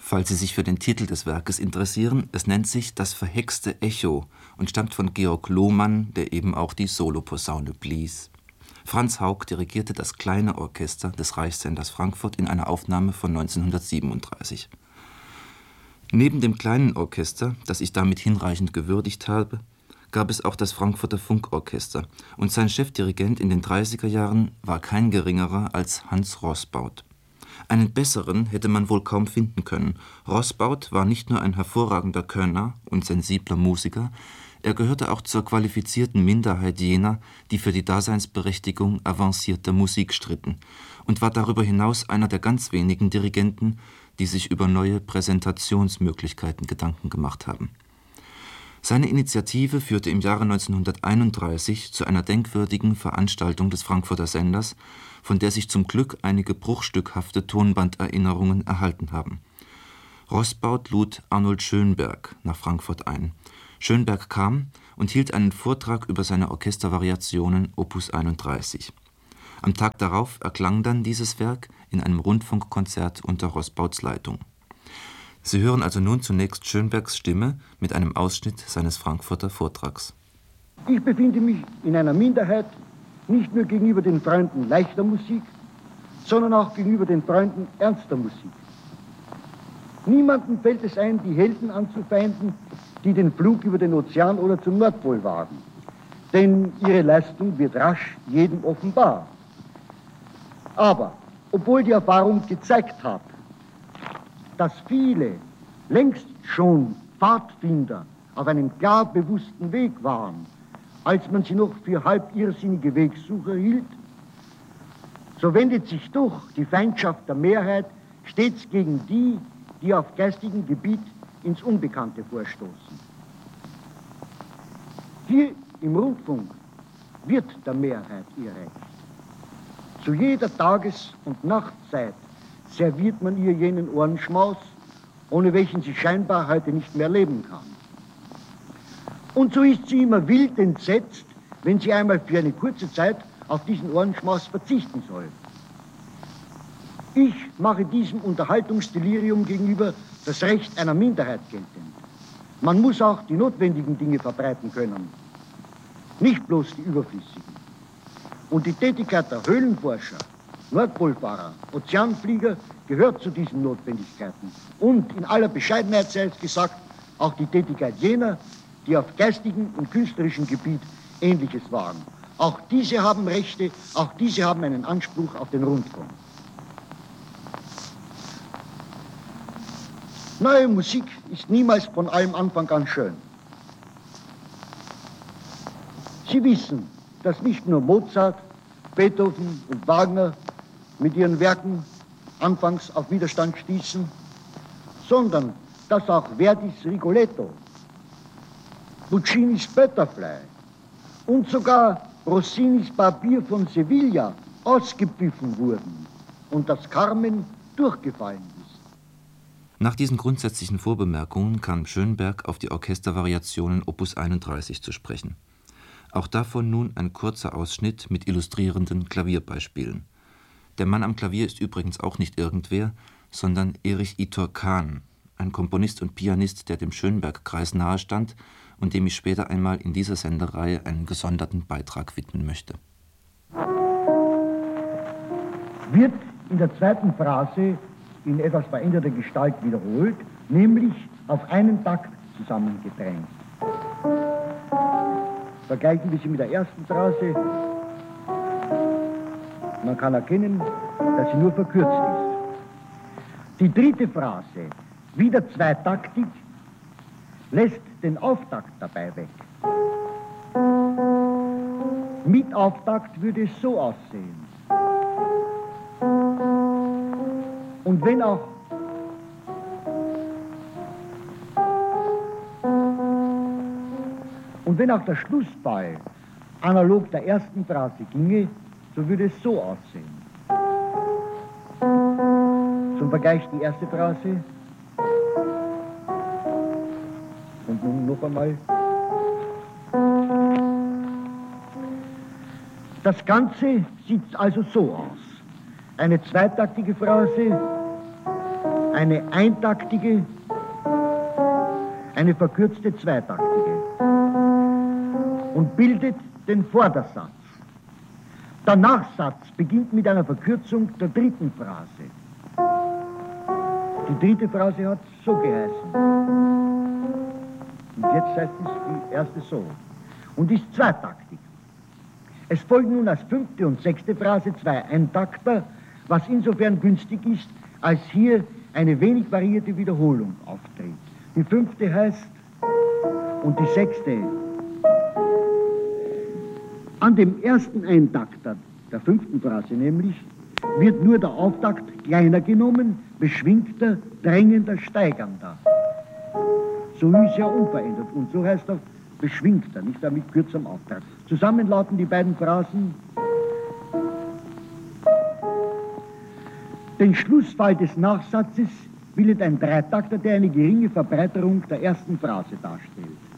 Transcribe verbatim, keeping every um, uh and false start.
Falls Sie sich für den Titel des Werkes interessieren, es nennt sich »Das verhexte Echo« und stammt von Georg Lohmann, der eben auch die Soloposaune blies. Franz Hauck dirigierte das kleine Orchester des Reichssenders Frankfurt in einer Aufnahme von neunzehnhundertsiebenunddreißig. Neben dem kleinen Orchester, das ich damit hinreichend gewürdigt habe, gab es auch das Frankfurter Funkorchester, und sein Chefdirigent in den dreißiger Jahren war kein geringerer als Hans Roßbaut. Einen besseren hätte man wohl kaum finden können. Roßbaut war nicht nur ein hervorragender Könner und sensibler Musiker, er gehörte auch zur qualifizierten Minderheit jener, die für die Daseinsberechtigung avancierter Musik stritten, und war darüber hinaus einer der ganz wenigen Dirigenten, die sich über neue Präsentationsmöglichkeiten Gedanken gemacht haben. Seine Initiative führte im Jahre neunzehnhunderteinunddreißig zu einer denkwürdigen Veranstaltung des Frankfurter Senders, von der sich zum Glück einige bruchstückhafte Tonbanderinnerungen erhalten haben. Roßbaut lud Arnold Schönberg nach Frankfurt ein. Schönberg kam und hielt einen Vortrag über seine Orchestervariationen Opus einunddreißig. Am Tag darauf erklang dann dieses Werk in einem Rundfunkkonzert unter Roßbauts Leitung. Sie hören also nun zunächst Schönbergs Stimme mit einem Ausschnitt seines Frankfurter Vortrags. Ich befinde mich in einer Minderheit, nicht nur gegenüber den Freunden leichter Musik, sondern auch gegenüber den Freunden ernster Musik. Niemandem fällt es ein, die Helden anzufeinden, die den Flug über den Ozean oder zum Nordpol wagen. Denn ihre Leistung wird rasch jedem offenbar. Aber, obwohl die Erfahrung gezeigt hat, dass viele längst schon Pfadfinder auf einem klar bewussten Weg waren, als man sie noch für halb irrsinnige Wegsucher hielt, so wendet sich doch die Feindschaft der Mehrheit stets gegen die, die auf geistigem Gebiet ins Unbekannte vorstoßen. Hier im Rundfunk wird der Mehrheit ihr Recht. Zu jeder Tages- und Nachtzeit serviert man ihr jenen Ohrenschmaus, ohne welchen sie scheinbar heute nicht mehr leben kann. Und so ist sie immer wild entsetzt, wenn sie einmal für eine kurze Zeit auf diesen Ohrenschmaus verzichten soll. Ich mache diesem Unterhaltungsdelirium gegenüber das Recht einer Minderheit geltend. Man muss auch die notwendigen Dinge verbreiten können, nicht bloß die überflüssigen. Und die Tätigkeit der Höhlenforscher, Nordpolfahrer, Ozeanflieger gehört zu diesen Notwendigkeiten. Und in aller Bescheidenheit sei es gesagt, auch die Tätigkeit jener, die auf geistigem und künstlerischem Gebiet Ähnliches waren. Auch diese haben Rechte, auch diese haben einen Anspruch auf den Rundfunk. Neue Musik ist niemals von allem Anfang an schön. Sie wissen, dass nicht nur Mozart, Beethoven und Wagner mit ihren Werken anfangs auf Widerstand stießen, sondern dass auch Verdis Rigoletto, Puccinis Butterfly und sogar Rossinis Barbier von Sevilla ausgepfiffen wurden und das Carmen durchgefallen ist. Nach diesen grundsätzlichen Vorbemerkungen kam Schönberg auf die Orchestervariationen Opus einunddreißig zu sprechen. Auch davon nun ein kurzer Ausschnitt mit illustrierenden Klavierbeispielen. Der Mann am Klavier ist übrigens auch nicht irgendwer, sondern Erich Itor Kahn, ein Komponist und Pianist, der dem Schönberg-Kreis nahestand und dem ich später einmal in dieser Sendereihe einen gesonderten Beitrag widmen möchte. Wird in der zweiten Phrase in etwas veränderter Gestalt wiederholt, nämlich auf einen Takt zusammengedrängt. Vergleichen wir sie mit der ersten Phrase. Man kann erkennen, dass sie nur verkürzt ist. Die dritte Phrase, wieder zweitaktig, lässt den Auftakt dabei weg. Mit Auftakt würde es so aussehen. Und wenn auch und wenn auch der Schlussball analog der ersten Phrase ginge, so würde es so aussehen. Zum Vergleich die erste Phrase und nun noch einmal. Das Ganze sieht also so aus. Eine zweitaktige Phrase eine eintaktige, eine verkürzte zweitaktige und bildet den Vordersatz. Der Nachsatz beginnt mit einer Verkürzung der dritten Phrase. Die dritte Phrase hat so geheißen. Und jetzt heißt es die erste so. Und ist zweitaktig. Es folgen nun als fünfte und sechste Phrase zwei Eintakter, was insofern günstig ist, als hier eine wenig variierte Wiederholung auftritt. Die fünfte heißt und die sechste. An dem ersten Eintakter der fünften Phrase nämlich wird nur der Auftakt kleiner genommen, beschwingter, drängender, steigernder. So ist ja unverändert und so heißt auch beschwingter, nicht damit kürzerem Auftakt. Zusammen lauten die beiden Phrasen: Den Schlussfall des Nachsatzes bildet ein Dreitakter, der eine geringe Verbreiterung der ersten Phrase darstellt.